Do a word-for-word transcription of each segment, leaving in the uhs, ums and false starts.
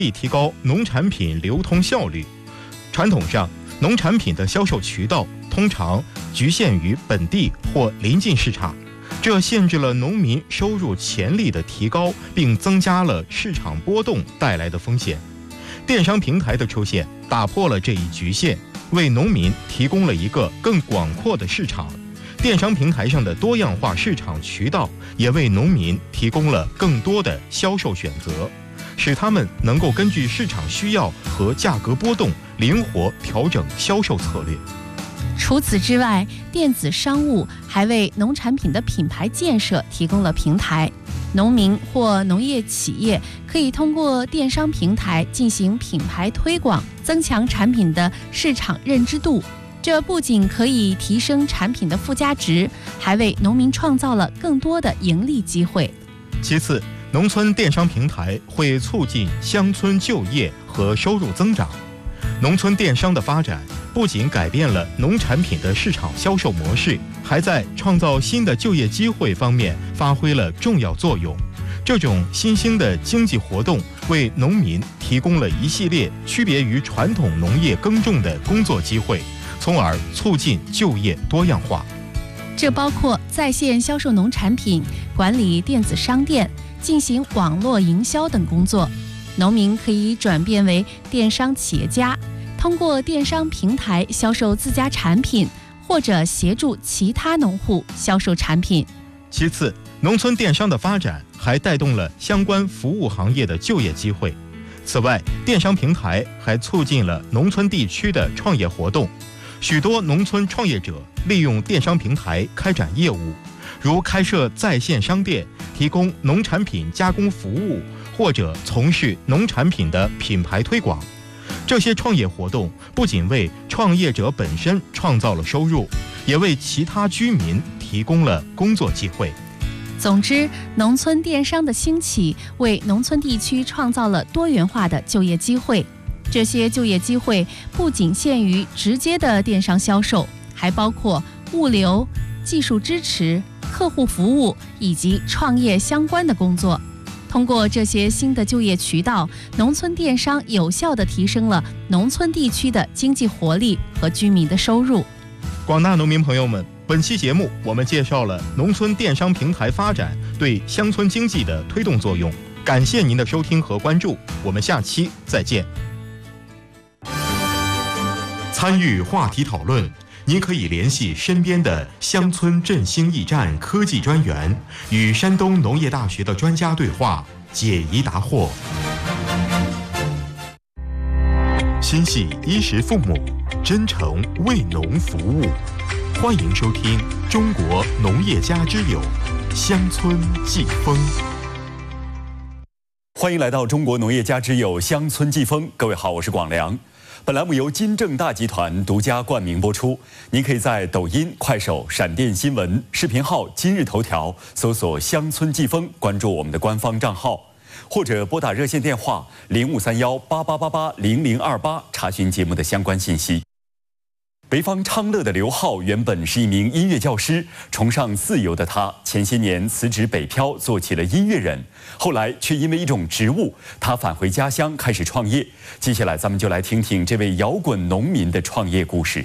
以提高农产品流通效率。传统上，农产品的销售渠道通常局限于本地或邻近市场，这限制了农民收入潜力的提高，并增加了市场波动带来的风险。电商平台的出现打破了这一局限，为农民提供了一个更广阔的市场。电商平台上的多样化市场渠道也为农民提供了更多的销售选择，使他们能够根据市场需要和价格波动灵活调整销售策略。 除此之外，电子商务还为农产品的品牌建设提供了平台。农民或农业企业可以通过电商平台进行品牌推广，增强产品的市场认知度。这不仅可以提升产品的附加值，还为农民创造了更多的盈利机会。 其次，农村电商平台会促进乡村就业和收入增长。农村电商的发展不仅改变了农产品的市场销售模式，还在创造新的就业机会方面发挥了重要作用。这种新兴的经济活动为农民提供了一系列区别于传统农业耕种的工作机会，从而促进就业多样化。 这包括在线销售农产品、管理电子商店、进行网络营销等工作。农民可以转变为电商企业家，通过电商平台销售自家产品，或者协助其他农户销售产品。 其次，农村电商的发展还带动了相关服务行业的就业机会。此外，电商平台还促进了农村地区的创业活动。许多农村创业者利用电商平台开展业务，如开设在线商店、提供农产品加工服务，或者从事农产品的品牌推广。这些创业活动不仅为创业者本身创造了收入，也为其他居民提供了工作机会。 总之，农村电商的兴起为农村地区创造了多元化的就业机会。这些就业机会不仅限于直接的电商销售，还包括物流、技术支持、客户服务以及创业相关的工作。通过这些新的就业渠道，农村电商有效地提升了农村地区的经济活力和居民的收入。 广大农民朋友们，本期节目我们介绍了农村电商平台发展对乡村经济的推动作用。感谢您的收听和关注，我们下期再见。参与话题讨论，您可以联系身边的乡村振兴驿站科技专员，与山东农业大学的专家对话，解疑答惑。心系衣食父母，真诚为农服务。欢迎收听中国农业家之友乡村季风。 欢迎来到中国农业家之友乡村季风。各位好，我是广良。本栏目由金正大集团独家冠名播出。您可以在抖音、快手、闪电新闻、视频号今日头条搜索乡村季风，关注我们的官方账号，或者拨打热线电话零五三幺八八八八零零二八查询节目的相关信息。北方昌乐的刘浩原本是一名音乐教师，崇尚自由的他前些年辞职北漂，做起了音乐人。后来却因为一种植物，他返回家乡开始创业。接下来咱们就来听听这位摇滚农民的创业故事。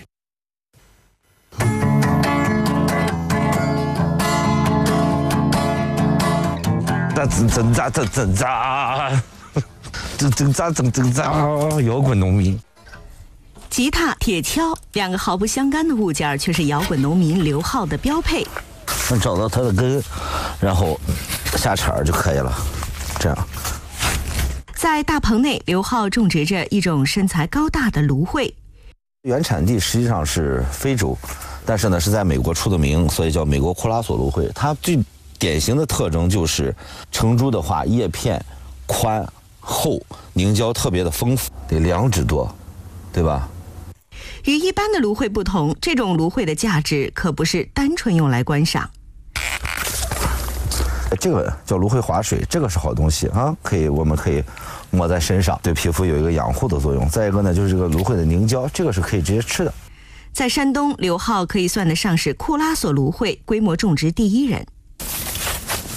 哒挣挣扎挣挣扎，挣挣扎挣挣扎，摇滚农民。 吉他、铁锹，两个毫不相干的物件，却是摇滚农民刘浩的标配。 找到它的根，然后下茬就可以了。这样， 在大棚内，刘浩种植着一种身材高大的芦荟。 原产地实际上是非洲，但是呢是在美国出的名，所以叫美国库拉索芦荟。它最典型的特征就是成株的话，叶片宽厚，凝胶特别的丰富，得两指多，对吧？ 与一般的芦荟不同，这种芦荟的价值可不是单纯用来观赏。 这个叫芦荟滑水，这个是好东西啊，可以我们可以抹在身上，对皮肤有一个养护的作用。再一个呢，就是这个芦荟的凝胶，这个是可以直接吃的。 在山东，刘浩可以算得上是库拉索芦荟规模种植第一人。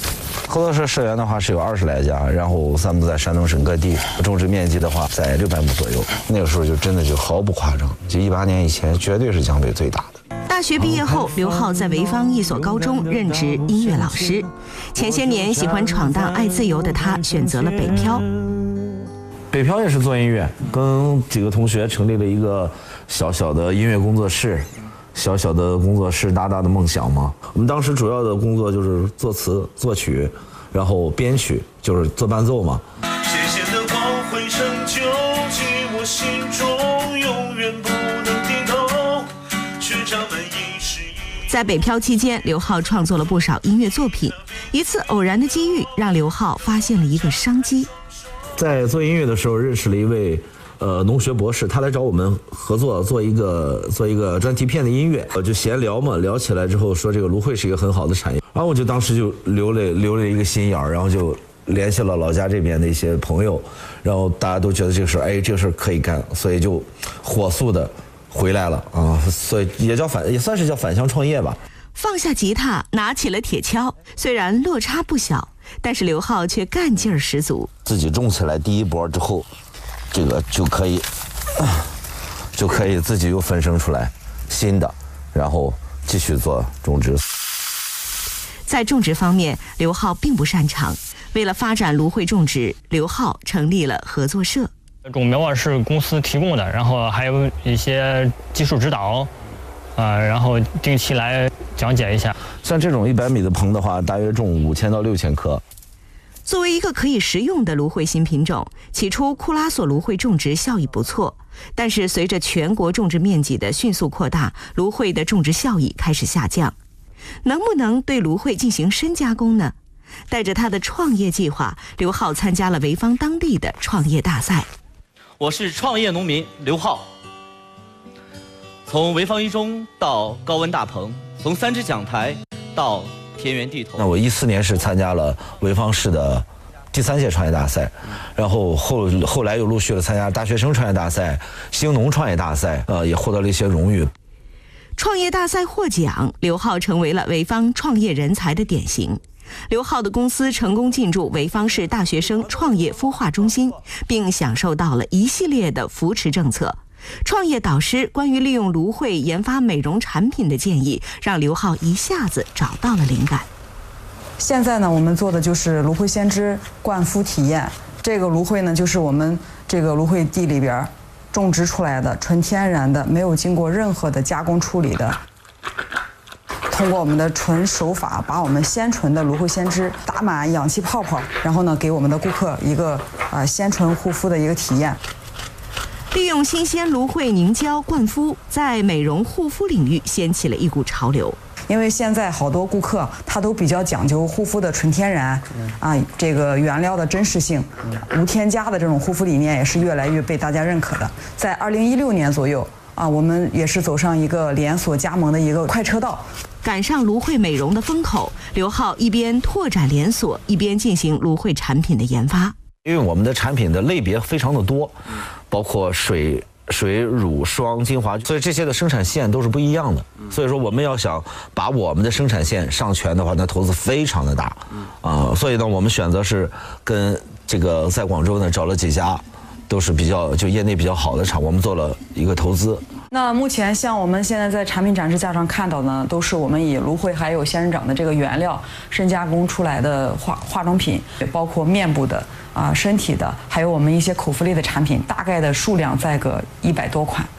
合作社社员的话是有二十来家，然后散布在山东省各地，种植面积的话在六百亩左右。那个时候就真的就毫不夸张，就一八年以前绝对是江北最大的。 大学毕业后，刘浩在潍坊一所高中任职音乐老师。前些年喜欢闯荡、爱自由的他，选择了北漂。 北漂也是做音乐，跟几个同学成立了一个小小的音乐工作室。小小的工作室，大大的梦想嘛。我们当时主要的工作就是作词、作曲，然后编曲，就是做伴奏嘛。 谢谢的光辉成就进我心中，永远不能低头。学长们一时一。 在北漂期间，刘浩创作了不少音乐作品。一次偶然的机遇，让刘浩发现了一个商机。 在做音乐的时候，认识了一位。呃，农学博士，他来找我们合作做一个做一个专题片的音乐，呃，就闲聊嘛，聊起来之后说这个芦荟是一个很好的产业，然后我就当时就留了留了一个心眼儿，然后就联系了老家这边的一些朋友，然后大家都觉得这个事儿，哎，这个事儿可以干，所以就火速的回来了啊，所以也叫返也算是叫返乡创业吧。 放下吉他，拿起了铁锹，虽然落差不小，但是刘浩却干劲儿十足。 自己种起来第一波之后。这个就可以，就可以自己又分生出来新的，然后继续做种植。 在种植方面，刘浩并不擅长。为了发展芦荟种植，刘浩成立了合作社。 种苗啊是公司提供的，然后还有一些技术指导，啊、呃，然后定期来讲解一下。 像这种一百米的棚的话，大约种五千到六千棵。 作为一个可以食用的芦荟新品种，起初库拉索芦荟种植效益不错，但是随着全国种植面积的迅速扩大，芦荟的种植效益开始下降。能不能对芦荟进行深加工呢？带着他的创业计划，刘浩参加了潍坊当地的创业大赛。 我是创业农民刘浩，从潍坊一中到高温大棚，从三支讲台到田园地头。 那我一四年是参加了潍坊市的第三届创业大赛，然后后后来又陆续的参加大学生创业大赛、兴农创业大赛，呃，也获得了一些荣誉。 创业大赛获奖，刘浩成为了潍坊创业人才的典型。刘浩的公司成功进驻潍坊市大学生创业孵化中心，并享受到了一系列的扶持政策。创业导师关于利用芦荟研发美容产品的建议，让刘浩一下子找到了灵感。 现在呢，我们做的就是芦荟先知灌肤体验。这个芦荟呢，就是我们这个芦荟地里边种植出来的，纯天然的，没有经过任何的加工处理的。通过我们的纯手法，把我们鲜纯的芦荟先知打满氧气泡泡，然后呢，给我们的顾客一个啊、呃、鲜纯护肤的一个体验。 利用新鲜芦荟凝胶灌肤，在美容护肤领域掀起了一股潮流。 因为现在好多顾客他都比较讲究护肤的纯天然，啊，这个原料的真实性，无添加的这种护肤理念也是越来越被大家认可的。在二零一六年左右啊，我们也是走上一个连锁加盟的一个快车道。 赶上芦荟美容的风口，刘浩一边拓展连锁，一边进行芦荟产品的研发。 因为我们的产品的类别非常的多，包括水。水、乳、霜、精华，所以这些的生产线都是不一样的。所以说，我们要想把我们的生产线上全的话，那投资非常的大，啊、呃，所以呢，我们选择是跟这个在广州呢找了几家，都是比较就业内比较好的厂，我们做了一个投资。 那目前像我们现在在产品展示架上看到呢，都是我们以芦荟还有仙人掌的这个原料深加工出来的化化妆品，包括面部的啊、身体的，还有我们一些口服类的产品，大概的数量在个一百多款。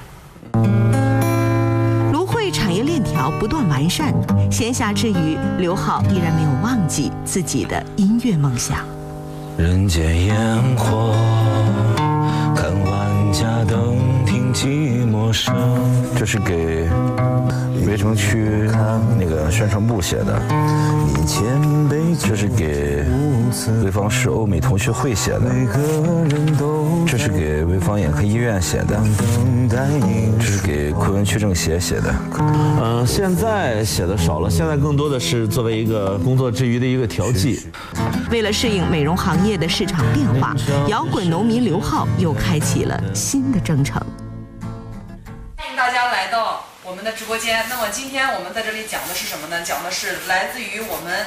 芦荟产业链条不断完善，闲暇之余，刘浩依然没有忘记自己的音乐梦想。 人间烟火，看万家灯，听寂寞声。 这是给围城区那个宣传部写的，这是给潍坊市欧美同学会写的，这是给潍坊眼科医院写的，这是给昆仑区政协写的。嗯、呃，现在写的少了，现在更多的是作为一个工作之余的一个调剂。 为了适应美容行业的市场变化，摇滚农民刘浩又开启了新的征程。 欢迎大家来到我们的直播间。那么今天我们在这里讲的是什么呢？讲的是来自于我们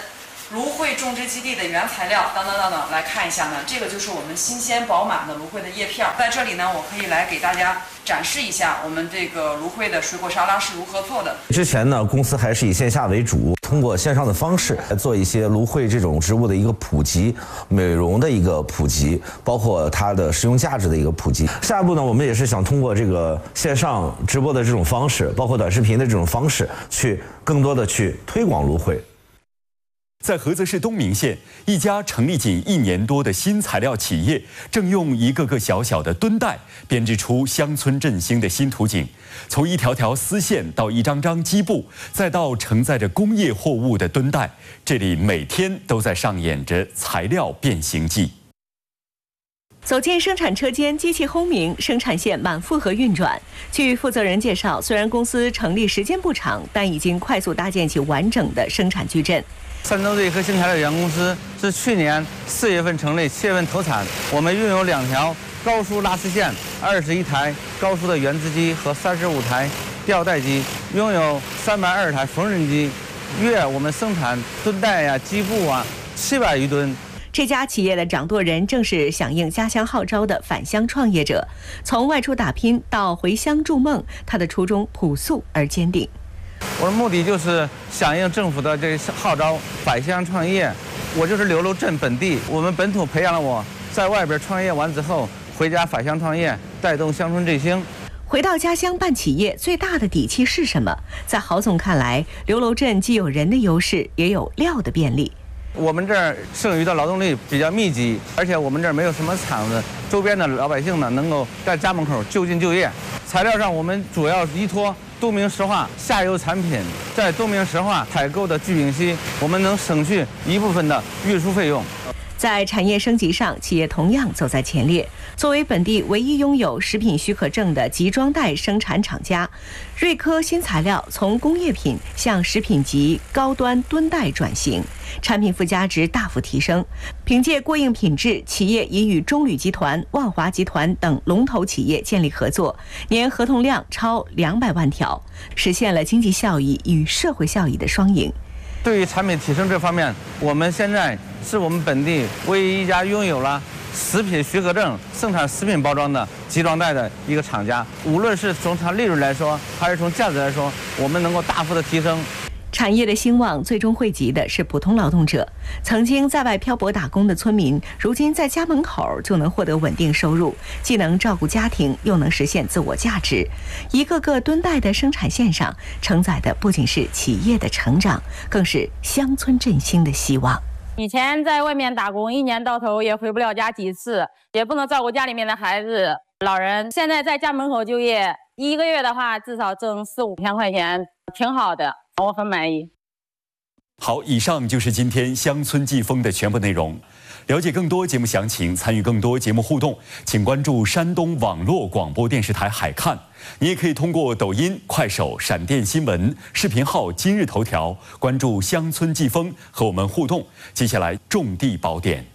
芦荟种植基地的原材料等等等等来看一下呢，这个就是我们新鲜饱满的芦荟的叶片。在这里呢，我可以来给大家展示一下我们这个芦荟的水果沙拉是如何做的。 之前呢，公司还是以线下为主，通过线上的方式来做一些芦荟这种植物的一个普及、美容的一个普及，包括它的实用价值的一个普及。下一步呢，我们也是想通过这个线上直播的这种方式，包括短视频的这种方式，去更多的去推广芦荟。 在菏泽市东明县，一家成立仅一年多的新材料企业，正用一个个小小的墩带编织出乡村振兴的新图景。从一条条丝线到一张张机布，再到承载着工业货物的墩带，这里每天都在上演着材料变形记。 走进生产车间，机器轰鸣，生产线满负荷运转。据负责人介绍，虽然公司成立时间不长，但已经快速搭建起完整的生产矩阵。 三洲瑞科新材料有限公司是去年四月份成立，七月份投产。我们拥有两条高输拉丝线、二十一台高输的原子机和三十五台吊带机，拥有三百二十台缝纫机。月我们生产墩带呀、机布啊七百余吨。 这家企业的掌舵人正是响应家乡号召的返乡创业者，从外出打拼到回乡筑梦，他的初衷朴素而坚定。 我的目的就是响应政府的这个号召，返乡创业。我就是刘楼镇本地，我们本土培养了我，在外边创业完之后，回家返乡创业，带动乡村振兴。 回到家乡办企业，最大的底气是什么？在郝总看来，刘楼镇既有人的优势，也有料的便利。 我们这儿剩余的劳动力比较密集，而且我们这儿没有什么厂子，周边的老百姓呢能够在家门口就近就业。材料上，我们主要依托东明石化下游产品，在东明石化采购的聚丙烯，我们能省去一部分的运输费用。 在产业升级上，企业同样走在前列。作为本地唯一拥有食品许可证的集装袋生产厂家，瑞科新材料从工业品向食品级高端墩带转型，产品附加值大幅提升。凭借过硬品质，企业已与中铝集团、万华集团等龙头企业建立合作，年合同量超两百万条，实现了经济效益与社会效益的双赢。 对于产品提升这方面，我们现在是我们本地唯一一家拥有了食品许可证生产食品包装的集装袋的一个厂家。无论是从它利润来说，还是从价值来说，我们能够大幅的提升。 产业的兴旺最终惠及的是普通劳动者。曾经在外漂泊打工的村民，如今在家门口就能获得稳定收入，既能照顾家庭，又能实现自我价值。一个个墩带的生产线上，承载的不仅是企业的成长，更是乡村振兴的希望。 以前在外面打工，一年到头也回不了家几次，也不能照顾家里面的孩子、老人。现在在家门口就业，一个月的话至少挣四五千块钱，挺好的。我很满意。 好，以上就是今天乡村季风的全部内容。了解更多节目详情，参与更多节目互动，请关注山东网络广播电视台海看。你也可以通过抖音、快手、闪电新闻视频号、今日头条关注乡村季风和我们互动。接下来种地宝典。